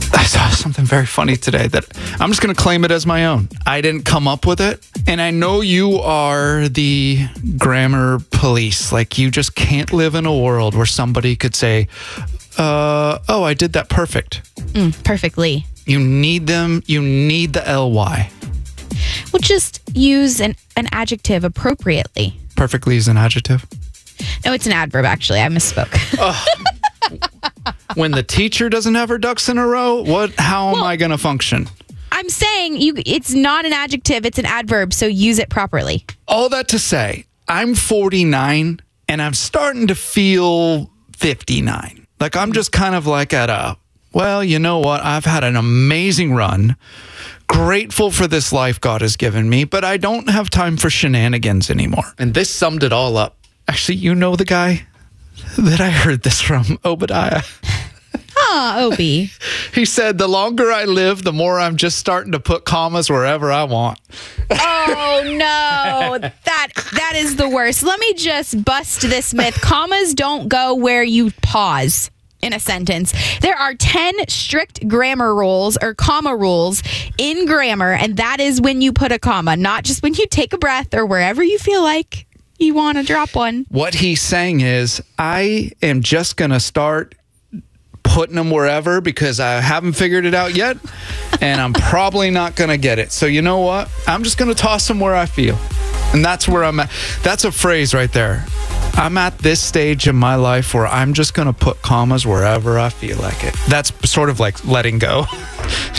I saw something very funny today that I'm just going to claim it as my own. I didn't come up with it. And I know you are the grammar police. Like, you just can't live in a world where somebody could say, oh, I did that perfect. Perfectly. You need them. You need the ly. Well, just use an adjective appropriately. Perfectly is an adjective? No, it's an adverb, actually. I misspoke. When the teacher doesn't have her ducks in a row, how am I going to function? I'm saying it's not an adjective, it's an adverb, so use it properly. All that to say, I'm 49 and I'm starting to feel 59. Like, I'm just kind of like well, you know what? I've had an amazing run. Grateful for this life God has given me, but I don't have time for shenanigans anymore. And this summed it all up. Actually, you know the guy that I heard this from, Obadiah. Obi. He said, the longer I live, the more I'm just starting to put commas wherever I want. Oh, no. That is the worst. Let me just bust this myth. Commas don't go where you pause in a sentence. There are 10 strict grammar rules or comma rules in grammar, and that is when you put a comma, not just when you take a breath or wherever you feel like you want to drop one. What he's saying is, I am just going to start putting them wherever because I haven't figured it out yet, and I'm probably not going to get it. So you know what? I'm just going to toss them where I feel. And that's where I'm at. That's a phrase right there. I'm at this stage in my life where I'm just going to put commas wherever I feel like it. That's sort of like letting go.